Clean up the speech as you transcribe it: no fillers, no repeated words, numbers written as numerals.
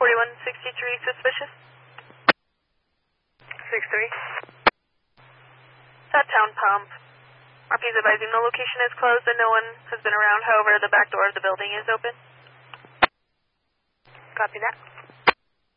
4163 suspicious. 6-3. At Town Pump. RP is advising the location is closed and no one has been around. However, the back door of the building is open. Copy that.